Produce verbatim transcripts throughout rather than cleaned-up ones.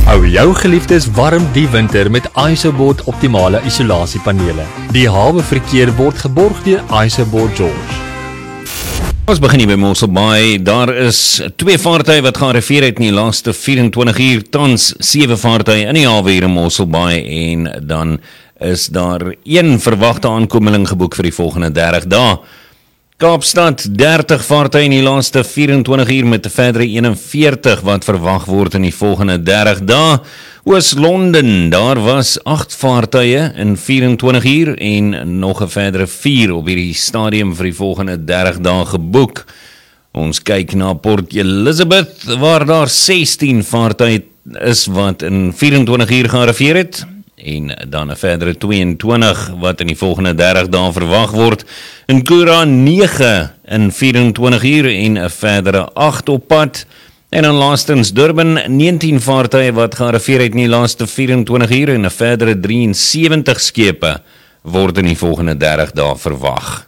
Hou jou geliefdes warm die winter met Isoboard optimale isolasiepanele. Die hawe verkeer word geborg deur Isoboard George. Ons begin hier by Mossel Bay. Daar is twee vaartuie wat gearriveer het in die laaste vyf-en-twintig uur, tans sewe vaartuie in die hawe hier in Mossel Bay, en dan is daar een verwagte aankomeling geboek vir die volgende dertig dae. Kaapstad, dertig vaartuie in die laaste vyf-en-twintig uur met 'n verdere eenenveertig wat verwag word in die volgende dertig dae. Oos-London, daar was agt vaartuie in vyf-en-twintig uur en nog 'n verdere vier op hierdie stadium vir die volgende dertig dae geboek. Ons kyk na Port Elizabeth, waar daar sestien vaartuie is wat in vyf-en-twintig uur gearriveer het, en dan 'n verdere twee-en-twintig wat in die volgende dertig dae verwag word. In Kura nege in vyf-en-twintig uur en 'n verdere agt op pad. En dan laastens Durban, negentien vaartuie wat gearriveer het in die laaste vyf-en-twintig uur en 'n verdere drieënsewentig skepe word in die volgende dertig dae verwag.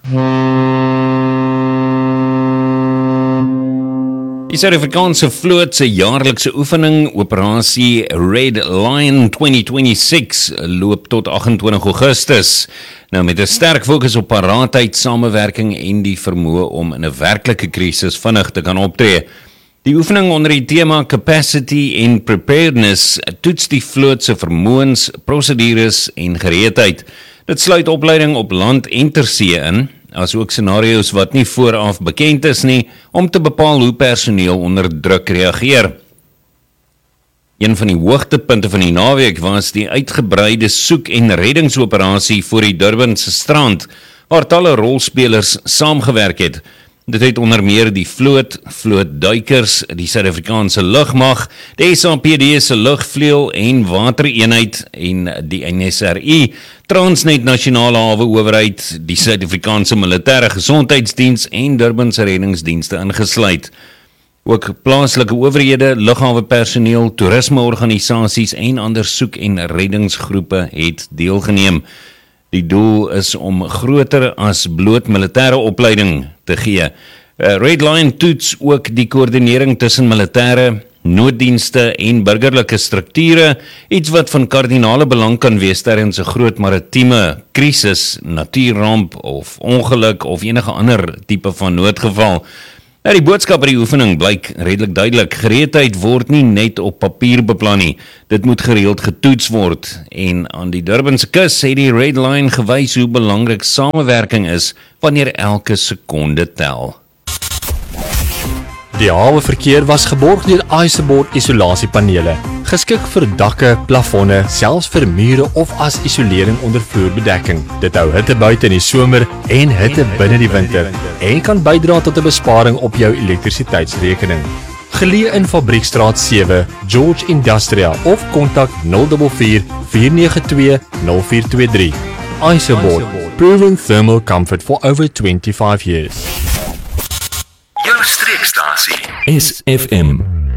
Die Suid-Afrikaanse vloot se jaarlikse oefening, operasie Red Lion twinty twenty-six, loop tot agt-en-twintig Augustus. Nou met 'n sterk fokus op paraatheid, samewerking en die vermoë om in 'n werklike krisis vinnig te kan optree. Die oefening onder die tema Capacity and Preparedness toets die vloot se vermoëns, prosedures en gereedheid. Dit sluit opleiding op land en ter see in, as ook scenario's wat nie vooraf bekend is nie, om te bepaal hoe personeel onder druk reageer. Een van die hoogtepunte van die naweek was die uitgebreide soek- en reddingsoperasie voor die Durbanse strand, waar talle rolspelers saamgewerk het. Dit het onder meer die vloot, vlootduikers, die Suid-Afrikaanse lugmag, die S A P D se lugvleuel en watereenheid en die N S R I, Transnet Nasionale Hawe Owerheid, die Suid-Afrikaanse Militêre Gesondheidsdiens en Durbanse reddingsdienste ingesluit. Ook plaaslike owerhede, lughawepersoneel, toerismeorganisasies en ander soek- en reddingsgroepe het deelgeneem. Die doel is om groter as bloot militêre opleiding te gee. Uh, Red Lion toets ook die koördinering tussen militêre, nooddienste en burgerlike strukture, iets wat van kardinale belang kan wees tydens 'n groot maritieme krisis, natuurramp of ongeluk of enige ander tipe van noodgeval. Nou, die boodskap by die oefening blyk redelik duidelik. Gereedheid word nie net op papier beplan nie. Dit moet gereeld getoets word. En aan die Durbanse kus het die Red Lion gewys hoe belangrik samewerking is wanneer elke sekonde tel. Die hawe verkeer was geborg deur Isoboard isolasiepanele, geskik vir dakke, plafonne, selfs vir mure of as isolering onder vloerbedekking. Dit hou hitte buite in die somer en hitte binne die winter en kan bydra tot 'n besparing op jou elektrisiteitsrekening. Geleë in Fabriekstraat sewe, George Industrial, of kontak nul vier vier, vier nege twee, nul vier twee drie. Isoboard, proven thermal comfort for over twenty-five years. Jou streekstasie S F M